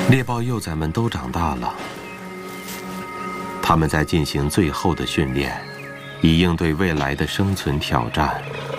猎豹幼崽们都长大了，他们在进行最后的训练，以应对未来的生存挑战。